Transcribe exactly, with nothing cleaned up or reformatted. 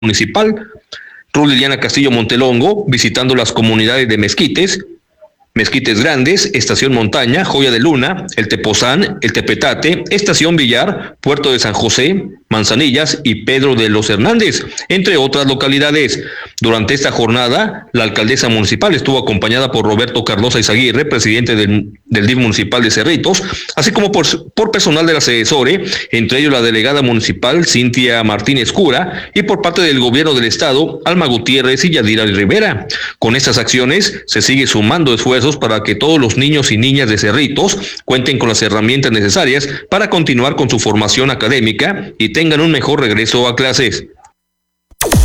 municipal. Ruth Liliana Castillo Montelongo, visitando las comunidades de Mezquites, Mezquites Grandes, Estación Montaña, Joya de Luna, El Tepozán, El Tepetate, Estación Villar, Puerto de San José, Manzanillas y Pedro de los Hernández, entre otras localidades. Durante esta jornada, la alcaldesa municipal estuvo acompañada por Roberto Cardosa Izaguirre, presidente del, del D I F municipal de Cerritos, así como por, por personal de la CESORE, entre ellos la delegada municipal Cintia Martínez Cura, y por parte del gobierno del estado, Alma Gutiérrez y Yadira Rivera. Con estas acciones se sigue sumando esfuerzos para que todos los niños y niñas de Cerritos cuenten con las herramientas necesarias para continuar con su formación académica y tengan un mejor regreso a clases.